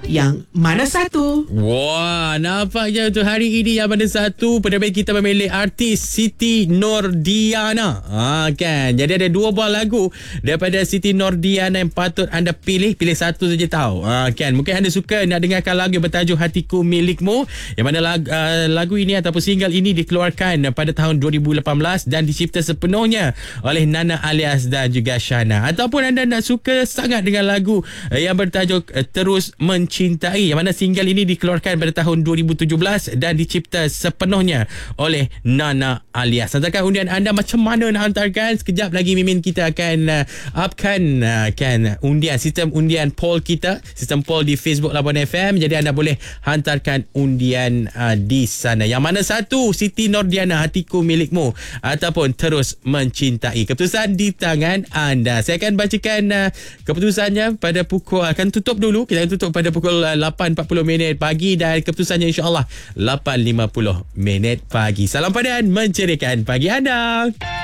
Yang mana satu? Wah, nampaknya untuk hari ini yang mana satu penerbit kita memilih artis Siti Nordiana. Kan. Jadi ada 2 buah lagu daripada Siti Nordiana yang patut anda pilih. Pilih satu saja tahu. Kan. Mungkin anda suka nak dengarkan lagu yang bertajuk Hatiku Milikmu. Yang mana lagu ini ataupun single ini dikeluarkan pada tahun 2018 dan dicipta sepenuhnya oleh Nana Alias dan juga Shana. Ataupun anda nak suka sangat dengan lagu yang bertajuk Terus Mencintai, yang mana single ini dikeluarkan pada tahun 2017 dan dicipta sepenuhnya oleh Nana Alias. Hantarkan undian anda macam mana nak hantarkan. Sekejap lagi Mimin kita akan upkan undian, sistem undian poll kita, sistem poll di Facebook Labuan FM. Jadi anda boleh hantarkan undian di sana. Yang mana satu, Siti Nordiana Hatiku Milikmu ataupun Terus Mencintai. Keputusan di tangan anda. Saya akan bacakan keputusannya pada pukul, akan tutup dulu. Kita akan tutup pada pukul 8.40 pagi dan keputusannya insyaAllah 8.50 pagi. Salam padan menceriakan pagi anda.